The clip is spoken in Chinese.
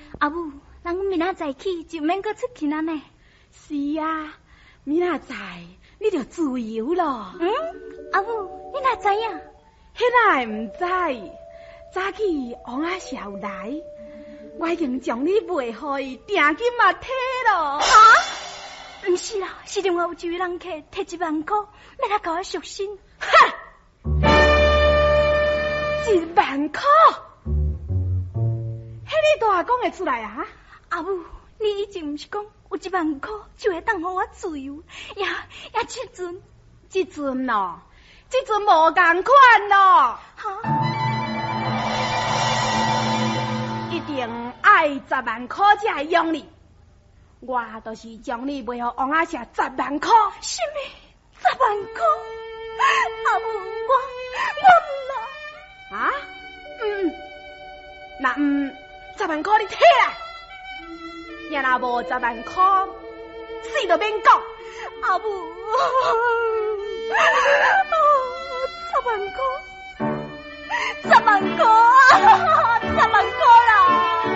阿母，咱明仔载起就免搁出去了呢。 是啊，明仔载你就自由了。 阿母，你哪知影？ 迄哪会唔知？早起王阿社有来，我已经将你卖互伊，定金嘛摕咯。 毋是啦，是另外有一位人客摕1万块，要来甲我赎身。 哈！1万块？迄你大讲会出来啊？ 阿母，你以前毋是讲有1万块就会当互我自由，也即阵咯，即阵无共款咯。一定爱10万块才会用你。我就是将你卖互王阿社10万块。 什么10万块？阿母，我唔啦。 啊？那10万块你摕来。若无10万块，死都免讲。 阿母，10万块，10万块。